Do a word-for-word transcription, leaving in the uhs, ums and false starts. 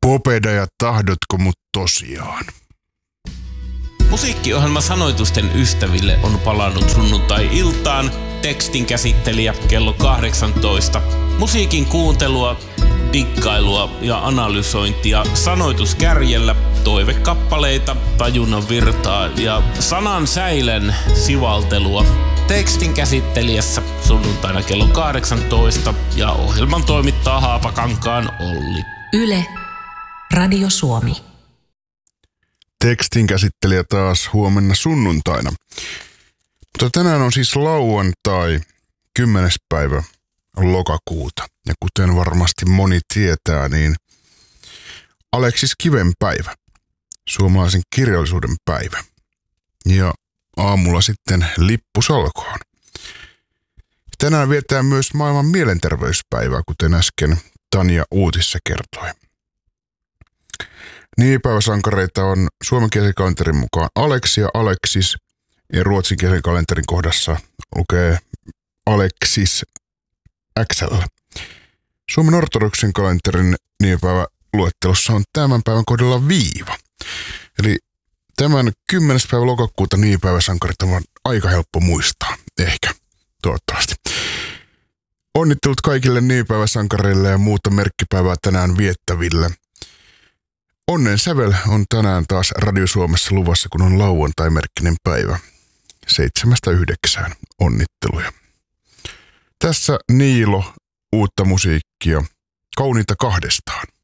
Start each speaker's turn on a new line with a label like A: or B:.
A: Popeda ja tahdotko mut tosiaan?
B: Musiikkiohjelma Sanoitusten ystäville on palannut sunnuntai-iltaan. Tekstin käsittelijä kello kahdeksantoista. Musiikin kuuntelua, dikkailua ja analysointia sanoituskärjellä, toivekappaleita, tajunnan virtaa ja sanan säilen sivaltelua. Tekstin käsittelijässä sunnuntaina kello kahdeksantoista ja ohjelman toimittaa Haapakankaan Olli.
C: Yle, Radio Suomi.
A: Tekstin käsittelijä taas huomenna sunnuntaina. Mutta tänään on siis lauantai, kymmenes päivä lokakuuta. Ja kuten varmasti moni tietää, niin Aleksis Kiven päivä, suomalaisen kirjallisuuden päivä. Ja aamulla sitten lippusalkoon. Tänään vietetään myös maailman mielenterveyspäivää, kuten äsken Tanja uutissa kertoi. Nimipäiväsankareita on suomenkielisen kalenterin mukaan Aleksi ja Aleksis, ja ruotsinkielisen kalenterin kohdassa lukee Aleksis X:llä. Suomen ortodoksin kalenterin nimipäiväluettelossa on tämän päivän kohdalla viiva. Eli tämän kymmenes päivä lokakuuta nimipäiväsankarit on aika helppo muistaa, ehkä, toivottavasti. Onnittelut kaikille nimipäiväsankareille ja muuta merkkipäivää tänään viettäville. Onnen sävel on tänään taas Radio Suomessa luvassa, kun on lauantai-merkkinen päivä. Seitsemästä yhdeksään. Onnitteluja. Tässä Niilo, uutta musiikkia. Kauniita kahdestaan.